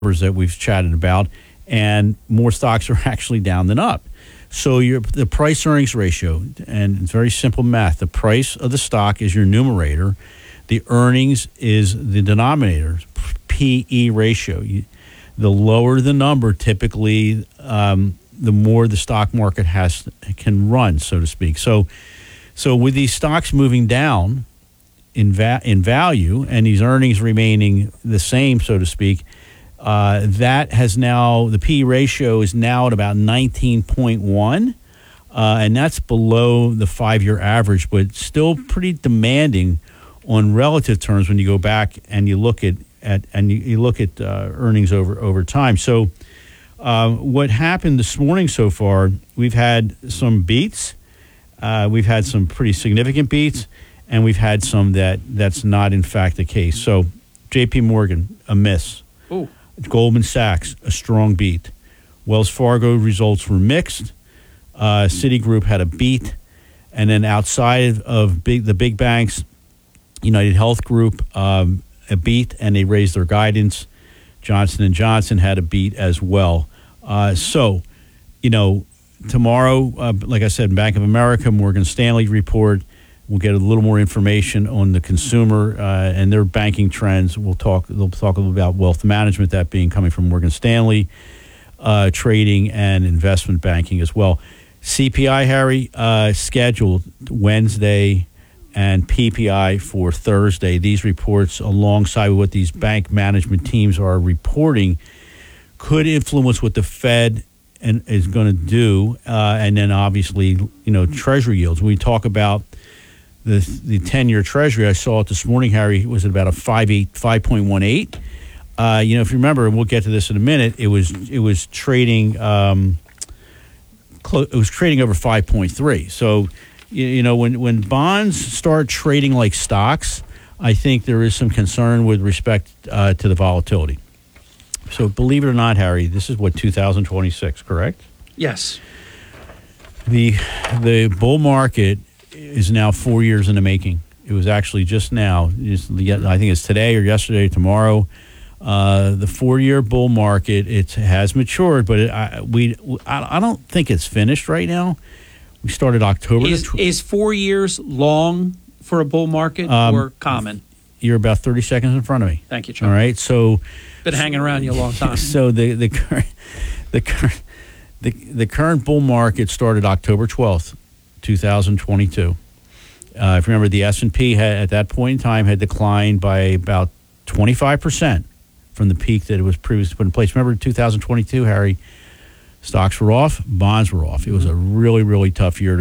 that we've chatted about, and more stocks are actually down than up. So the price earnings ratio, and it's very simple math. The price of the stock is your numerator. The earnings is the denominator, PE ratio. The lower the number, typically, the more the stock market can run, so to speak. So with these stocks moving down in value and these earnings remaining the same, so to speak, that has now, the PE ratio is now at about 19.1, and that's below the 5-year average, but still pretty demanding on relative terms when you go back and you look at earnings over time. So what happened this morning so far, we've had some beats, we've had some pretty significant beats, and we've had some that's not in fact the case. So J.P. Morgan, a miss. Ooh. Goldman Sachs, a strong beat. Wells Fargo results were mixed. Citigroup had a beat. And then outside of the big banks, United Health Group, a beat, and they raised their guidance. Johnson & Johnson had a beat as well. So, tomorrow, like I said, Bank of America, Morgan Stanley report. We'll get a little more information on the consumer and their banking trends. They'll talk a little about wealth management, that being coming from Morgan Stanley, trading and investment banking as well. CPI, Harry, scheduled Wednesday, and PPI for Thursday. These reports, alongside with what these bank management teams are reporting, could influence what the Fed is going to do, and then obviously, Treasury yields. When we talk about the 10-year Treasury, I saw it this morning, Harry, was at about a 5.18. If you remember, and we'll get to this in a minute, it was trading it was trading over 5.3. So, when bonds start trading like stocks, I think there is some concern with respect to the volatility. So, believe it or not, Harry, this is 2026, correct? Yes. The bull market is now 4 years in the making. It was actually just now. I think it's today or yesterday, tomorrow. The 4-year bull market, it has matured, but I don't think it's finished right now. We started October. Is 4 years long for a bull market or common? You're about 30 seconds in front of me. Thank you, Chuck. All right, so been hanging around you a long time. So the current bull market started October 12th. 2022. If you remember, the S&P at that point in time had declined by about 25% from the peak that it was previously put in place. Remember, in 2022, Harry, stocks were off, bonds were off. It was a really, really tough year